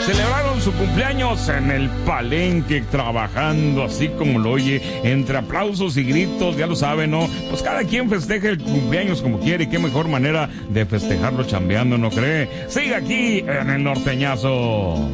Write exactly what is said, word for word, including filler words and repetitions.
celebraron su cumpleaños en el Palenque, trabajando así como lo oye, entre aplausos y gritos, ya lo saben, ¿no? Pues cada quien festeja el cumpleaños como quiere, y qué mejor manera de festejarlo chambeando, ¿no cree? Sigue aquí en el Norteñazo.